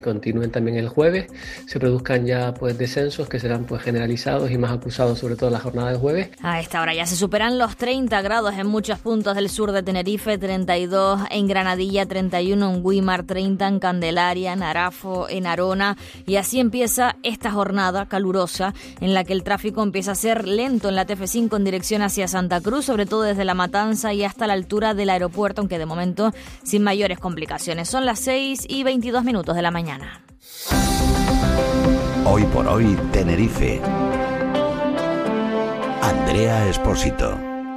Continúen también el jueves, se produzcan ya pues descensos que serán pues generalizados y más acusados sobre todo en la jornada de jueves. A esta hora ya se superan los 30 grados en muchos puntos del sur de Tenerife, 32 en Granadilla, 31 en Güímar, 30 en Candelaria, en Arafo, en Arona, y así empieza esta jornada calurosa en la que el tráfico empieza a ser lento en la TF5 en dirección hacia Santa Cruz, sobre todo desde La Matanza y hasta la altura del aeropuerto, aunque de momento sin mayores complicaciones. Son las 6:22 de la mañana. Hoy por hoy, Tenerife. Andrea Espósito.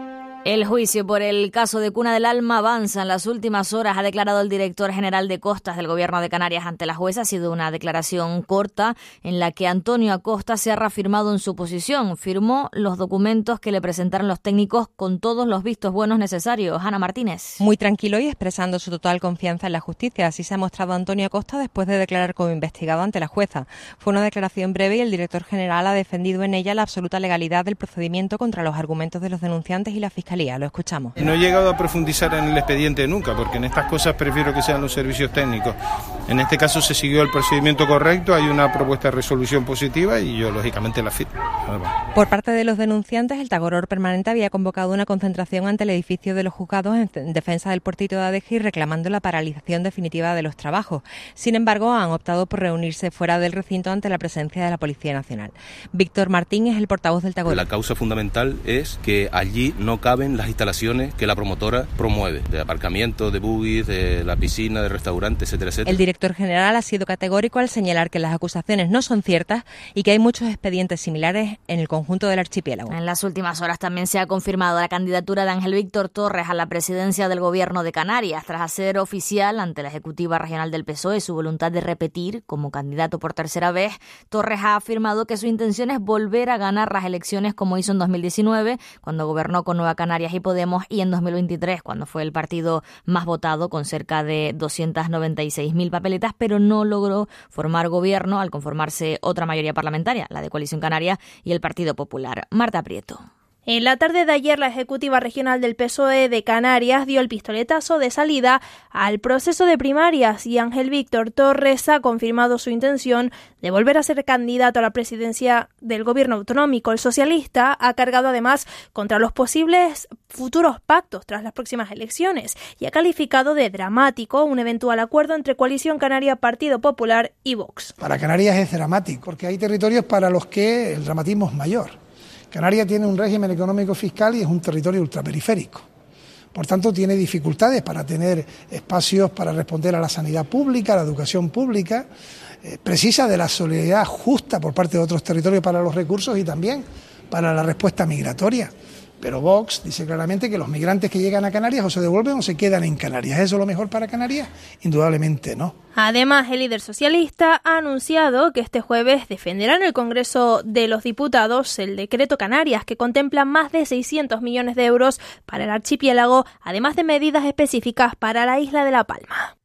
El juicio por el caso de Cuna del Alma avanza en las últimas horas, ha declarado el director general de Costas del Gobierno de Canarias ante la jueza. Ha sido una declaración corta en la que Antonio Acosta se ha reafirmado en su posición. Firmó los documentos que le presentaron los técnicos con todos los vistos buenos necesarios. Ana Martínez. Muy tranquilo y expresando su total confianza en la justicia. Así se ha mostrado Antonio Acosta después de declarar como investigado ante la jueza. Fue una declaración breve y el director general ha defendido en ella la absoluta legalidad del procedimiento contra los argumentos de los denunciantes y la Fiscalía. Lo escuchamos. No he llegado a profundizar en el expediente nunca, porque en estas cosas prefiero que sean los servicios técnicos. En este caso se siguió el procedimiento correcto, hay una propuesta de resolución positiva y yo lógicamente la firmo. Por parte de los denunciantes, el Tagoror Permanente había convocado una concentración ante el edificio de los juzgados en defensa del puertito de Adeje y reclamando la paralización definitiva de los trabajos. Sin embargo, han optado por reunirse fuera del recinto ante la presencia de la Policía Nacional. Víctor Martín es el portavoz del Tagoror. La causa fundamental es que allí no caben las instalaciones que la promotora promueve, de aparcamiento, de buggies, de la piscina, de restaurantes, etcétera, etcétera. El director general ha sido categórico al señalar que las acusaciones no son ciertas y que hay muchos expedientes similares en el conjunto del archipiélago. En las últimas horas también se ha confirmado la candidatura de Ángel Víctor Torres a la presidencia del Gobierno de Canarias, tras hacer oficial ante la Ejecutiva Regional del PSOE su voluntad de repetir como candidato por tercera vez. Torres ha afirmado que su intención es volver a ganar las elecciones como hizo en 2019, cuando gobernó con Nueva Canarias y Podemos, y en 2023, cuando fue el partido más votado con cerca de 296.000 papeletas, pero no logró formar gobierno al conformarse otra mayoría parlamentaria, la de Coalición Canaria y el Partido Popular. Marta Prieto. En la tarde de ayer, la Ejecutiva Regional del PSOE de Canarias dio el pistoletazo de salida al proceso de primarias y Ángel Víctor Torres ha confirmado su intención de volver a ser candidato a la presidencia del Gobierno autonómico. El socialista ha cargado además contra los posibles futuros pactos tras las próximas elecciones y ha calificado de dramático un eventual acuerdo entre Coalición Canaria, Partido Popular y Vox. Para Canarias es dramático porque hay territorios para los que el dramatismo es mayor. Canarias tiene un régimen económico fiscal y es un territorio ultraperiférico. Por tanto, tiene dificultades para tener espacios para responder a la sanidad pública, a la educación pública, precisa de la solidaridad justa por parte de otros territorios para los recursos y también para la respuesta migratoria. Pero Vox dice claramente que los migrantes que llegan a Canarias o se devuelven o se quedan en Canarias. ¿Es eso lo mejor para Canarias? Indudablemente no. Además, el líder socialista ha anunciado que este jueves defenderá en el Congreso de los Diputados el decreto Canarias, que contempla más de 600 millones de euros para el archipiélago, además de medidas específicas para la isla de La Palma.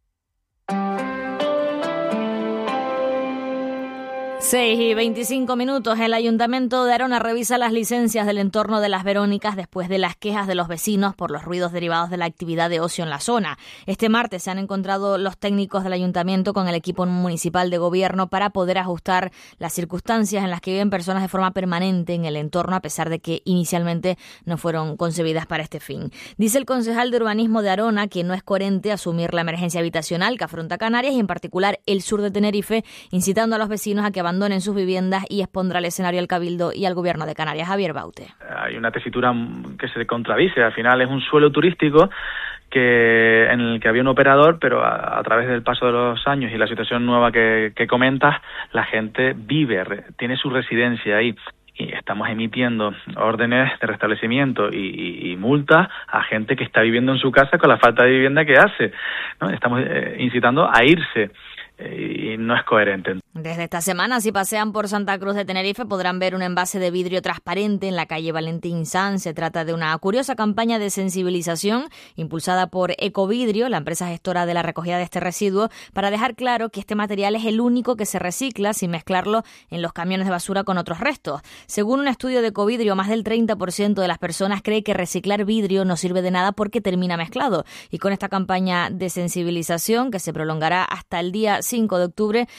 6:25. El Ayuntamiento de Arona revisa las licencias del entorno de Las Verónicas después de las quejas de los vecinos por los ruidos derivados de la actividad de ocio en la zona. Este martes se han encontrado los técnicos del Ayuntamiento con el equipo municipal de gobierno para poder ajustar las circunstancias en las que viven personas de forma permanente en el entorno, a pesar de que inicialmente no fueron concebidas para este fin. Dice el concejal de urbanismo de Arona que no es coherente asumir la emergencia habitacional que afronta Canarias y en particular el sur de Tenerife, incitando a los vecinos a que abandonen sus viviendas y expondrá al escenario al Cabildo y al Gobierno de Canarias. Javier Baute. Hay una tesitura que se contradice. Al final es un suelo turístico en el que había un operador, pero a través del paso de los años y la situación nueva que comentas, la gente tiene su residencia ahí. Y estamos emitiendo órdenes de restablecimiento y multas a gente que está viviendo en su casa con la falta de vivienda que hace, ¿no? Estamos incitando a irse. Y no es coherente. Desde esta semana, si pasean por Santa Cruz de Tenerife, podrán ver un envase de vidrio transparente en la calle Valentín Sanz. Se trata de una curiosa campaña de sensibilización impulsada por Ecovidrio, la empresa gestora de la recogida de este residuo, para dejar claro que este material es el único que se recicla sin mezclarlo en los camiones de basura con otros restos. Según un estudio de Ecovidrio, más del 30% de las personas cree que reciclar vidrio no sirve de nada porque termina mezclado. Y con esta campaña de sensibilización, que se prolongará hasta el día 5 de octubre,